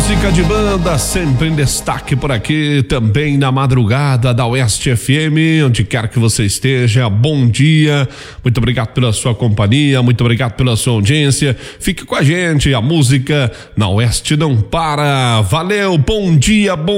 Música de banda sempre em destaque por aqui, também na madrugada da Oeste FM, onde quer que você esteja, bom dia, muito obrigado pela sua companhia, muito obrigado pela sua audiência, fique com a gente, a música na Oeste não para, valeu, bom dia, bom